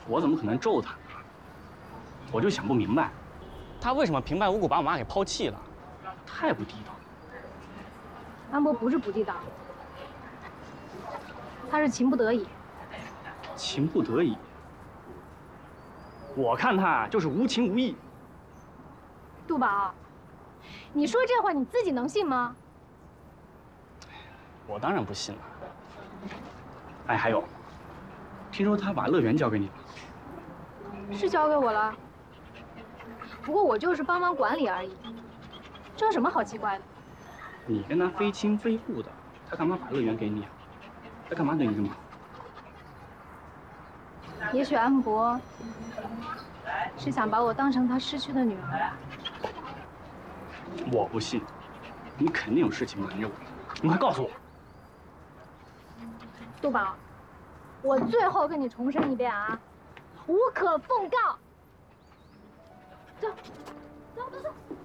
我怎么可能咒他呢？我就想不明白，他为什么平白无故把我妈给抛弃了？太不地道了。 安博不是不地道，他是情不得已。 情不得已。我看他就是无情无义。 杜宝，你说这话你自己能信吗？ 我当然不信了。哎，还有，听说他把乐园交给你了？ 是交给我了，不过我就是帮忙管理而已，这有什么好奇怪的？ 你跟他非亲非故的，他干嘛把乐园给你啊？他干嘛对你这么好？ 也许安博是想把我当成他失去的女儿。 我不信，你肯定有事情瞒着我，你快告诉我。 杜宝，我最后跟你重申一遍啊，无可奉告。走，走，走，走。